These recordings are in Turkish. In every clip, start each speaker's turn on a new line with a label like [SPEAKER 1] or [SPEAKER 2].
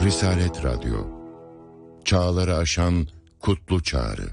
[SPEAKER 1] Risalet Radyo, çağları aşan kutlu çağrı.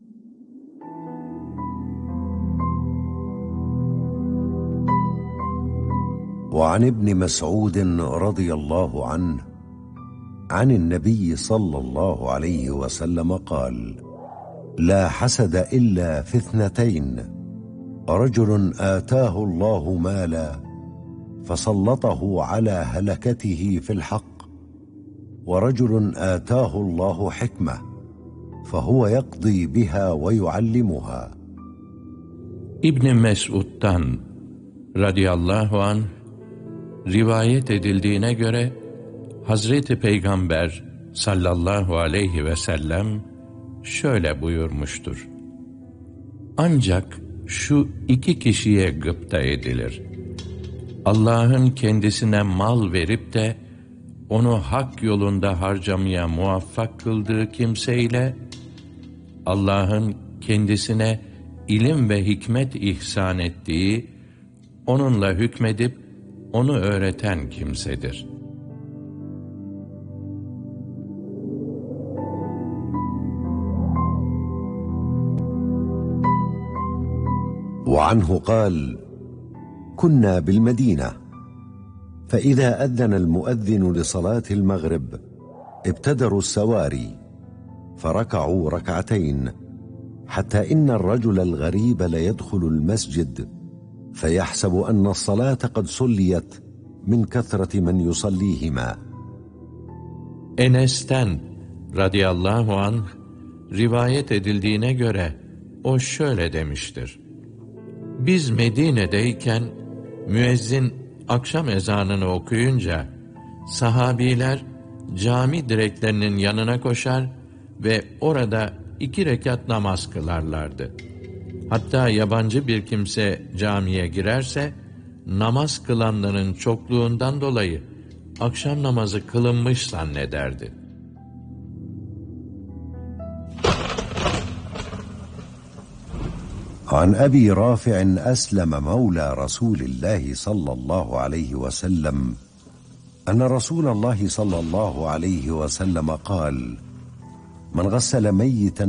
[SPEAKER 2] وعن ابن مسعود رضي الله عنه عن النبي صلى الله عليه وسلم قال: لا حسد إلا في اثنتين، رجل آتاه الله مالا فسلطه على هلكته في الحق، ورجل آتاه الله حكمة فهو يقضي بها ويعلمها.
[SPEAKER 3] İbn Mes'ud'dan radıyallahu anh rivayet edildiğine göre Hazreti Peygamber sallallahu aleyhi ve sellem şöyle buyurmuştur: ancak şu iki kişiye gıpta edilir. Allah'ın kendisine mal verip de onu hak yolunda harcamaya muvaffak kıldığı kimseyle Allah'ın kendisine ilim ve hikmet ihsan ettiği, onunla hükmedip onu öğreten kimsedir.
[SPEAKER 2] وعنه قال: كنا بالمدينة فإذا أذن المؤذن لصلاة المغرب ابتدروا السواري فركعوا ركعتين، حتى إن الرجل الغريب ليدخل المسجد فيحسب أن الصلاة قد صليت من كثرة من يصليهما.
[SPEAKER 3] Enes'ten radıyallahu anh rivayet edildiğine göre o şöyle demiştir: biz Medine'deyken müezzin akşam ezanını okuyunca sahabiler cami direklerinin yanına koşar ve orada 2 rekat namaz kılarlardı. Hatta yabancı bir kimse camiye girerse namaz kılanların çokluğundan dolayı akşam namazı kılınmış zannederdi.
[SPEAKER 2] عن أبي رافع أسلم مولى رسول الله صلى الله عليه وسلم أن رسول الله صلى الله عليه وسلم قال: من غسل ميتا